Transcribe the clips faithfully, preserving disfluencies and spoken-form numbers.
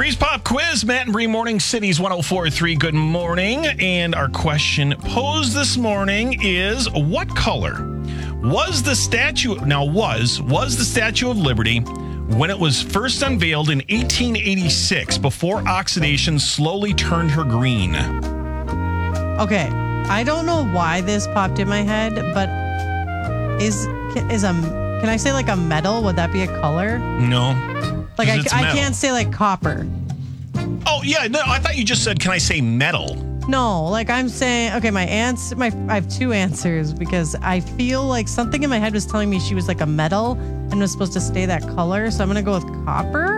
Breeze Pop Quiz, Matt and Bree Morning Cities one oh four point three. Good morning. And our question posed this morning is, what color was the statue, now was, was the Statue of Liberty when it was first unveiled in eighteen eighty-six before oxidation slowly turned her green? Okay, I don't know why this popped in my head, but is is a can I say like a metal? Would that be a color? No. Like I, it's I metal. can't say like copper. Oh yeah, no, I thought you just said, can I say metal? No, like I'm saying, okay, my answer, my I have two answers because I feel like something in my head was telling me she was like a metal and was supposed to stay that color. So I'm gonna go with copper.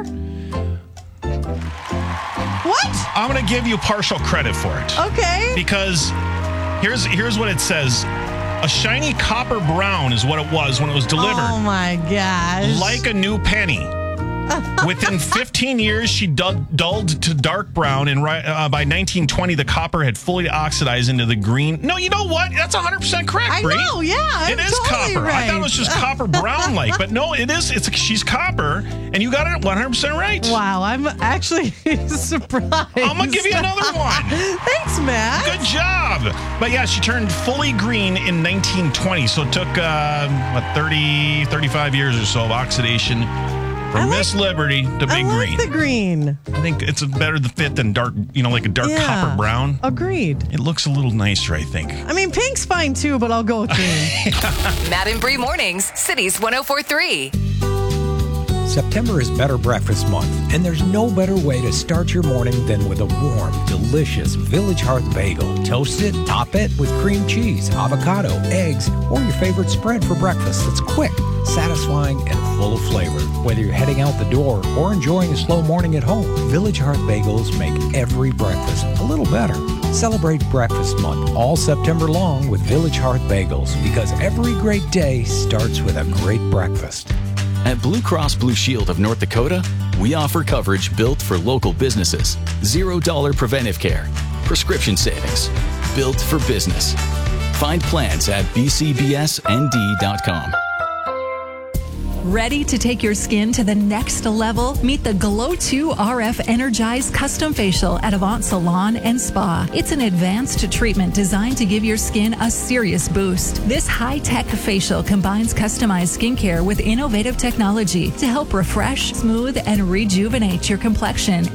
What? I'm going to give you partial credit for it. Okay. Because here's here's what it says. A shiny copper brown is what it was when it was delivered. Oh my gosh. Like a new penny. Within fifteen years, she dull- dulled to dark brown, and right, uh, by nineteen twenty, the copper had fully oxidized into the green. No, you know what? That's one hundred percent correct, I Bree. know, yeah. I'm It is totally copper. right. I thought it was just copper brown-like, but no, it is. It's she's copper, and you got it one hundred percent right. Wow, I'm actually surprised. I'm going to give you another one. Thanks, Matt. Good job. But yeah, she turned fully green in nineteen twenty, so it took, uh, what, thirty, thirty-five years or so of oxidation from like, Miss Liberty to Big I like Green. the green. I think it's a better the fit than dark, you know, like a dark Yeah. copper brown. Agreed. It looks a little nicer, I think. I mean, pink's fine too, but I'll go with green. Matt and Bree Mornings, Cities one oh four point three. September is Better Breakfast Month, and there's no better way to start your morning than with a warm, delicious Village Hearth bagel. Toast it, top it with cream cheese, avocado, eggs, or your favorite spread for breakfast that's quick, satisfying, and full of flavor. Whether you're heading out the door or enjoying a slow morning at home, Village Hearth bagels make every breakfast a little better. Celebrate Breakfast Month all September long with Village Hearth bagels, because every great day starts with a great breakfast. At Blue Cross Blue Shield of North Dakota, we offer coverage built for local businesses. Zero dollar preventive care, prescription savings, built for business. Find plans at b c b s n d dot com. Ready to take your skin to the next level? Meet the Glow two R F Energized Custom Facial at Avant Salon and Spa. It's an advanced treatment designed to give your skin a serious boost. This high-tech facial combines customized skincare with innovative technology to help refresh, smooth, and rejuvenate your complexion